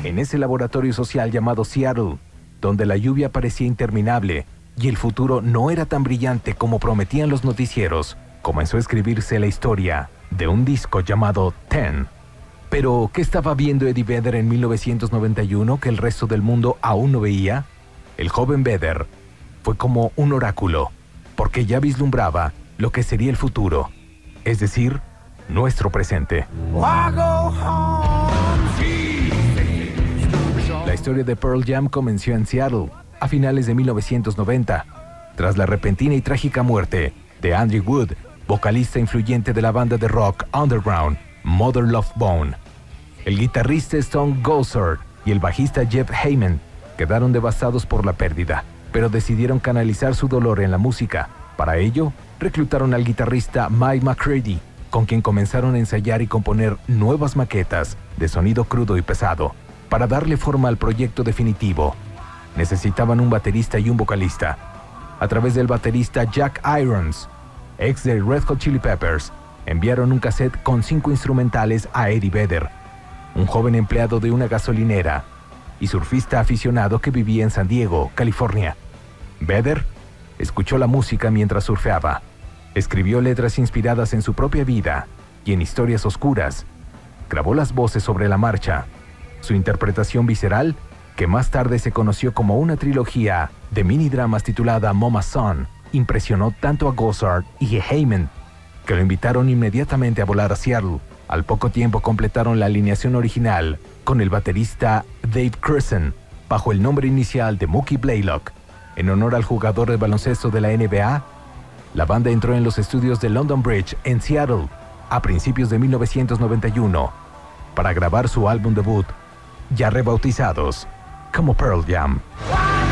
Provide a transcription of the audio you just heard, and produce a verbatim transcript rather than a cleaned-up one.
en ese laboratorio social llamado Seattle, donde la lluvia parecía interminable y el futuro no era tan brillante como prometían los noticieros, comenzó a escribirse la historia de un disco llamado Ten. Pero, ¿qué estaba viendo Eddie Vedder en mil novecientos noventa y uno que el resto del mundo aún no veía? El joven Vedder fue como un oráculo, porque ya vislumbraba lo que sería el futuro, es decir, nuestro presente. La historia de Pearl Jam comenzó en Seattle a finales de mil novecientos noventa, tras la repentina y trágica muerte de Andrew Wood, vocalista influyente de la banda de rock underground Mother Love Bone. El guitarrista Stone Gossard y el bajista Jeff Hayman quedaron devastados por la pérdida, pero decidieron canalizar su dolor en la música. Para ello, reclutaron al guitarrista Mike McCready, con quien comenzaron a ensayar y componer nuevas maquetas de sonido crudo y pesado. Para darle forma al proyecto definitivo, necesitaban un baterista y un vocalista. A través del baterista Jack Irons, ex de Red Hot Chili Peppers, enviaron un cassette con cinco instrumentales a Eddie Vedder, un joven empleado de una gasolinera y surfista aficionado que vivía en San Diego, California. Vedder escuchó la música mientras surfeaba, escribió letras inspiradas en su propia vida y en historias oscuras, grabó las voces sobre la marcha. Su interpretación visceral, que más tarde se conoció como una trilogía de mini-dramas titulada Mama's Son, impresionó tanto a Gossard y a Hayman, que lo invitaron inmediatamente a volar a Seattle. Al poco tiempo completaron la alineación original con el baterista Dave Crescent, bajo el nombre inicial de Mookie Blaylock. En honor al jugador de baloncesto de la N B A, la banda entró en los estudios de London Bridge en Seattle a principios de mil novecientos noventa y uno para grabar su álbum debut, ya rebautizados como Pearl Jam.